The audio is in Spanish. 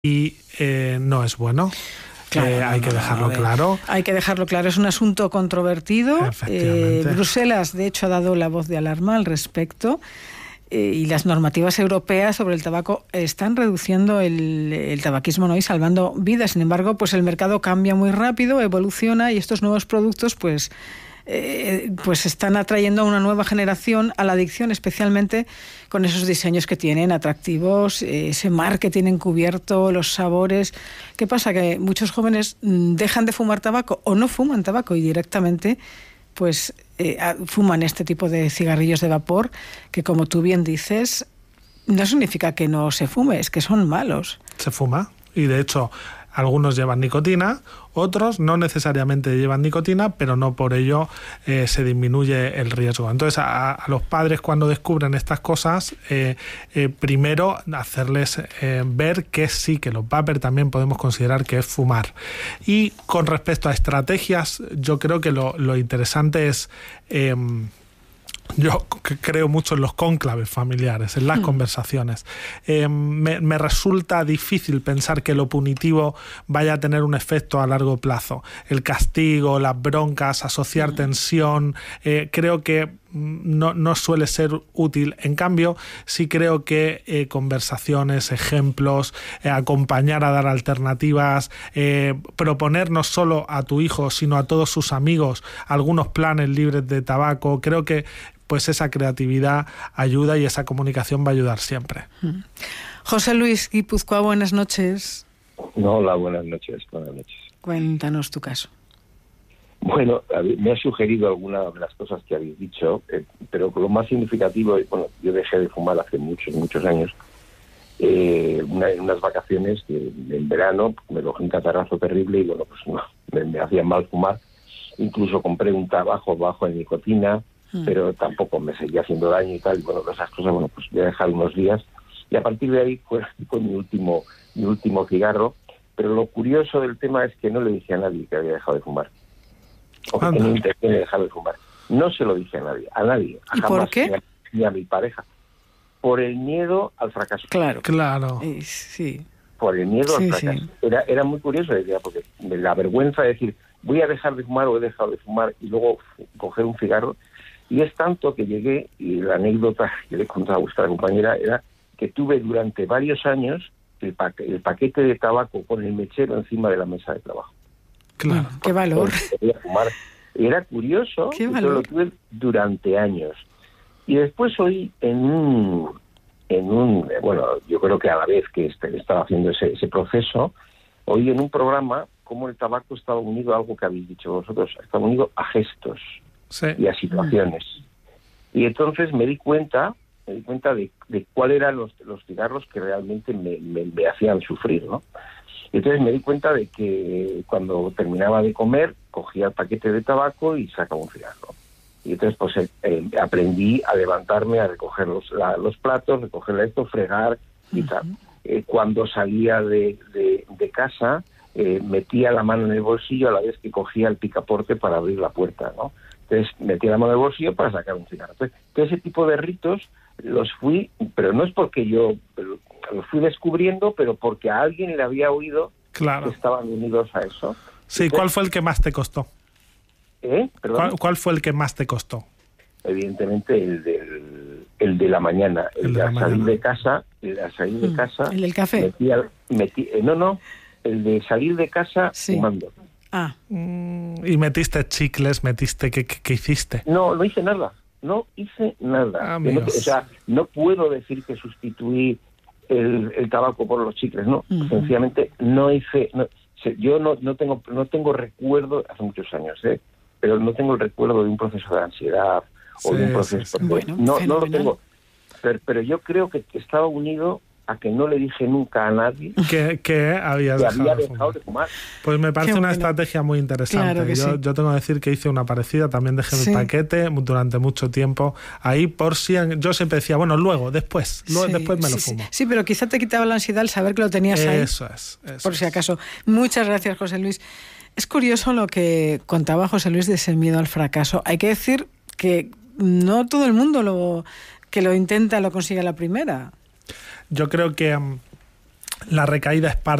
y no es bueno. Claro, hay que dejarlo claro. Hay que dejarlo claro. Es un asunto controvertido. Bruselas, de hecho, ha dado la voz de alarma al respecto. Y las normativas europeas sobre el tabaco están reduciendo el tabaquismo, ¿no? Y salvando vidas. Sin embargo, pues el mercado cambia muy rápido, evoluciona, y estos nuevos productos pues están atrayendo a una nueva generación a la adicción, especialmente con esos diseños que tienen atractivos, ese marketing encubierto, los sabores. ¿Qué pasa? Que muchos jóvenes dejan de fumar tabaco o no fuman tabaco y directamente pues fuman este tipo de cigarrillos de vapor que, como tú bien dices, no significa que no se fume, es que son malos. Se fuma, y de hecho algunos llevan nicotina, otros no necesariamente llevan nicotina, pero no por ello se disminuye el riesgo. Entonces a los padres, cuando descubren estas cosas, primero hacerles ver que sí, que los vapers también podemos considerar que es fumar. Y con respecto a estrategias, yo creo que lo interesante es... Yo creo mucho en los cónclaves familiares, en las conversaciones. Me resulta difícil pensar que lo punitivo vaya a tener un efecto a largo plazo. El castigo, las broncas, asociar tensión, creo que no suele ser útil. En cambio, sí creo que conversaciones, ejemplos, acompañar a dar alternativas, proponer no solo a tu hijo, sino a todos sus amigos algunos planes libres de tabaco, creo que pues esa creatividad ayuda, y esa comunicación va a ayudar siempre. José Luis Guipúzcoa, buenas noches. Hola, buenas noches. Cuéntanos tu caso. Bueno, me ha sugerido algunas de las cosas que habéis dicho, pero lo más significativo, bueno, yo dejé de fumar hace muchos años, en unas vacaciones en verano, me cogí un catarrazo terrible y bueno, pues no, me hacía mal fumar. Incluso compré un tabaco bajo en nicotina, pero tampoco me seguía haciendo daño y tal, y bueno, esas cosas, bueno, pues voy a dejar unos días, y a partir de ahí fue mi último cigarro. Pero lo curioso del tema es que no le dije a nadie que había dejado de fumar, o que tenía intención de dejar de fumar. No se lo dije a nadie. ¿Y por qué? Ni a mi pareja. Por el miedo al fracaso. Claro. Sí. Por el miedo al fracaso. Sí. Era muy curioso, porque la vergüenza de decir, voy a dejar de fumar o he dejado de fumar, y luego coger un cigarro. Y es tanto que llegué, y la anécdota que le he contado a vuestra compañera era que tuve durante varios años el paquete de tabaco con el mechero encima de la mesa de trabajo. Claro. Qué valor. Fumar. Era curioso, que yo lo tuve durante años. Y después oí en un bueno, yo creo que a la vez que estaba haciendo ese proceso, oí en un programa cómo el tabaco estaba unido a algo que habéis dicho vosotros, estaba unido a gestos. Sí. Y a situaciones. Y entonces me di cuenta de cuáles eran los cigarros que realmente me hacían sufrir, ¿no? Y entonces me di cuenta de que cuando terminaba de comer, cogía el paquete de tabaco y sacaba un cigarro. Y entonces pues aprendí a levantarme, a recoger los platos, recoger esto, fregar y tal. Cuando salía de casa, metía la mano en el bolsillo a la vez que cogía el picaporte para abrir la puerta, ¿no? Entonces metí la mano en el bolsillo para sacar un cigarro. Entonces, ese tipo de ritos los fui, pero no es porque yo los fui descubriendo, pero porque a alguien le había oído que estaban unidos a eso. Sí, entonces, ¿cuál fue el que más te costó? ¿Perdón? ¿Cuál fue el que más te costó? Evidentemente el de la mañana, el de salir de casa, el del café. El de salir de casa fumando. ¿Y metiste chicles? ¿Qué hiciste? No hice nada. No puedo decir que sustituí el tabaco por los chicles, no. Sencillamente no hice... yo no tengo recuerdo, hace muchos años, pero no tengo el recuerdo de un proceso de ansiedad o de un proceso... Bueno, no lo tengo. Pero yo creo que estaba unido a que no le dije nunca a nadie que había dejado de fumar. Pues me parece una estrategia muy interesante. Claro yo tengo que decir que hice una parecida, también dejé mi paquete durante mucho tiempo ahí, por si yo siempre decía, bueno, después me lo fumo. Sí, pero quizá te quitaba la ansiedad al saber que lo tenías ahí. Eso es. Por si acaso. Muchas gracias, José Luis. Es curioso lo que contaba José Luis de ese miedo al fracaso. Hay que decir que no todo el mundo que lo intenta lo consigue a la primera. Yo creo que la recaída es parte